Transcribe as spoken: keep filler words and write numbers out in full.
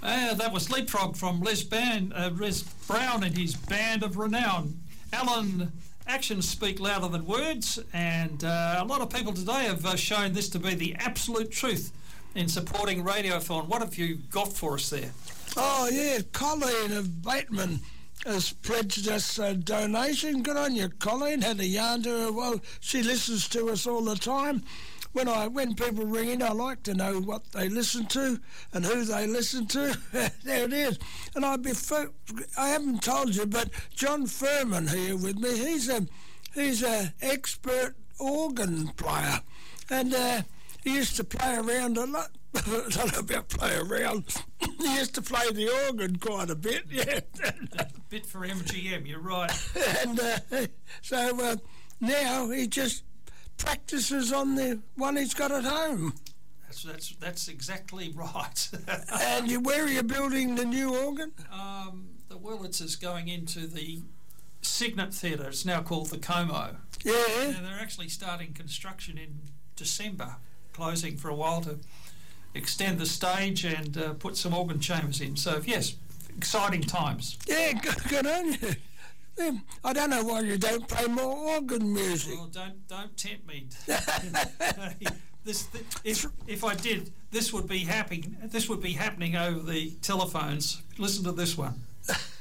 Uh, that was Leapfrog from Les, Band, uh, Les Brown and his Band of Renown. Alan, actions speak louder than words, and uh, a lot of people today have uh, shown this to be the absolute truth in supporting Radiothon. What have you got for us there? Oh, yeah, Colleen of Bateman has pledged us a donation. Good on you, Colleen. Had a yarn to her. Well, she listens to us all the time. When I when people ring in, I like to know what they listen to and who they listen to. There it is. And I'd be fo- I haven't told you, but John Furman here with me. He's a he's a expert organ player, and uh, he used to play around a lot. I don't know about play around. He used to play the organ quite a bit, yeah. A bit for M G M, you're right. And uh, so uh, now he just practices on the one he's got at home. That's that's that's exactly right. And you, where are you building the new organ? Um, the Wurlitz is going into the Signet Theatre. It's now called the Como. Yeah. And they're actually starting construction in December, closing for a while to extend the stage and uh, put some organ chambers in. So yes, exciting times. Yeah, good, good on you. I don't know why you don't play more organ music. Well, don't don't tempt me. This, if if I did, this would be happening. This would be happening over the telephones. Listen to this one.